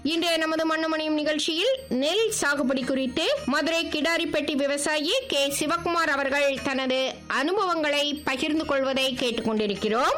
இன்றைய நமது மண்ணுமணியும் நிகழ்ச்சியில் நெல் சாகுபடி குறித்து மதுரை கிடாரிப்பட்டி விவசாயி கே சிவகுமார் அவர்கள் தனது அனுபவங்களை பகிர்ந்து கொள்வதை கேட்டுக்கொண்டிருக்கிறோம்.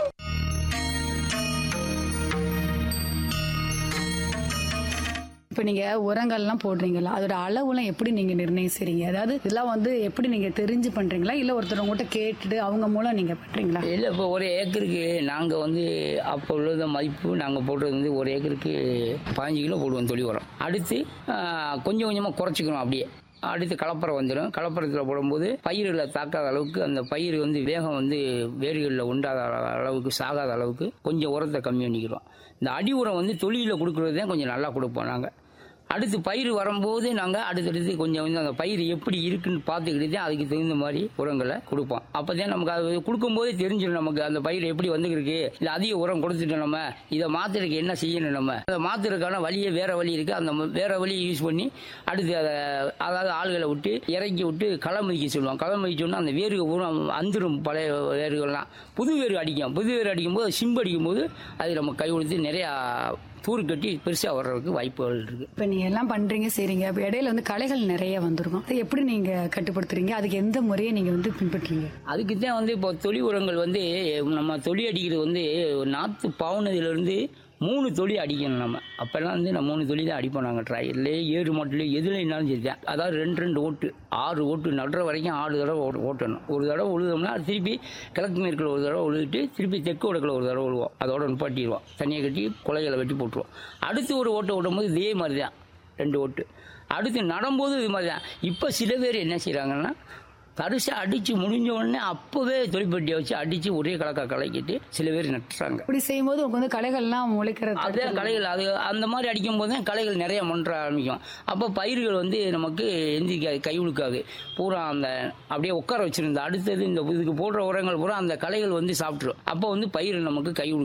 இப்போ நீங்கள் உரங்கள்லாம் போடுறீங்களா, அதோட அளவுலாம் எப்படி நீங்கள் நிர்ணயம் செய்றீங்க? அதாவது இதெல்லாம் எப்படி நீங்கள் தெரிஞ்சு பண்ணுறீங்களா, இல்லை ஒருத்தர் உங்கள்கிட்ட கேட்டுட்டு அவங்க மூலம் நீங்கள் பண்ணுறீங்களா? இல்லை, இப்போ ஒரு ஏக்கருக்கு நாங்கள் அப்போ உள்ளத மதிப்பு நாங்கள் போடுறது ஒரு ஏக்கருக்கு 15 கிலோ போடுவோம் தொழி உரம். அடுத்து கொஞ்சம் கொஞ்சமாக குறைச்சிக்கிறோம். அப்படியே அடுத்து கலப்பரம் வந்துடும். கலப்பரத்தில் போடும்போது பயிர்களை தாக்காத அளவுக்கு, அந்த பயிர் வேகம் வேர்களில் உண்டாத அளவுக்கு, சாகாத அளவுக்கு கொஞ்சம் உரத்தை கம்மி பண்ணிக்கிறோம். இந்த அடி உரம் தொழிலில் கொடுக்குறது தான் கொஞ்சம் நல்லா கொடுப்போம் நாங்கள். அடுத்து பயிர் வரும்போது நாங்கள் அடுத்தடுத்து கொஞ்சம் அந்த பயிர் எப்படி இருக்குன்னு பார்த்துக்கிட்டு தான் அதுக்கு தகுந்த மாதிரி உரங்களை கொடுப்போம். அப்போ தான் நமக்கு அது கொடுக்கும்போதே தெரிஞ்சிடும் நமக்கு அந்த பயிர் எப்படி வந்துருக்கு. இல்லை அதிக உரம் கொடுத்துட்டோம், நம்ம இதை மாற்றுறதுக்கு என்ன செய்யணும், நம்ம அதை மாற்றுறதுக்கான வழியே வேறு வழி இருக்குது. அந்த வேறு வழியை யூஸ் பண்ணி அடுத்து அதாவது ஆளுகளை விட்டு இறக்கி விட்டு களை மதிக்க சொல்லுவோம். களை மதிச்சோன்னா அந்த வேறு உரம் அந்துரும். பழைய வேர்கள்லாம் புது வேறு அடிக்கும். புது வேறு அடிக்கும்போது சிம்பு அடிக்கும்போது அது நம்ம கை கொடுத்து நிறையா தூர் கட்டி பெருசாக வர்றதுக்கு வாய்ப்புகள் இருக்குது. இப்போ நீங்கள் எல்லாம் பண்ணுறீங்க செய்கிறீங்க, இப்போ இடையில களைகள் நிறைய வந்துருக்கும். அதை எப்படி நீங்கள் கட்டுப்படுத்துறீங்க? அதுக்கு எந்த முறையை நீங்கள் பின்பற்றுறீங்க? அதுக்கு தான் இப்போ தொழி உரங்கள் நம்ம தொழி அடிக்கிறது நாற்று பாவுனதுலேருந்து 3 தொழி அடிக்கணும். நம்ம அப்போல்லாம் நம்ம 3 தொழி தான் அடிப்போம். நாங்கள் ட்ராயர்லேயே ஏறு மாட்டில் எதுலைனாலும் சரி தான். அதாவது 2 ஓட்டு 6 ஓட்டு நடுற வரைக்கும் 6 தடவை ஓட்டணும். ஒரு தடவை உழுதோம்னா திருப்பி கிழக்கு மேற்கில் ஒரு தடவை உழுதுட்டு திருப்பி தெற்கு வடக்கில் ஒரு தடவை உழுவோம். அதோட நிப்பாட்டிடுவோம். தண்ணியை கட்டி குலைகளை வெட்டி போட்டுருவோம். அடுத்து ஒரு ஓட்டை ஓட்டும்போது இதே மாதிரி தான் 2 ஓட்டு. அடுத்து நடும்போது இது மாதிரி தான். இப்போ சில பேர் என்ன செய்கிறாங்கன்னா தரிசாக அடித்து முடிஞ்ச உடனே அப்போவே தொழிற்பட்டியை வச்சு அடித்து ஒரே கலக்கா கலக்கிட்டு சில பேர் நட்டுறாங்க. இப்படி செய்யும்போது உங்களுக்கு களைகள்லாம் முளைக்கிறது. அதே களைகள் அந்த மாதிரி அடிக்கும் போது தான் களைகள் நிறைய மொன்ற ஆரம்பிக்கும். அப்போ பயிர்கள் நமக்கு எந்திரிக்காது, கை உழுக்காது. பூரா அந்த அப்படியே உட்கார வச்சிருந்த அடுத்தது இந்த இதுக்கு போடுற உரங்கள் பூரா அந்த களைகள் சாப்பிட்ரும். அப்போ பயிர் நமக்கு கை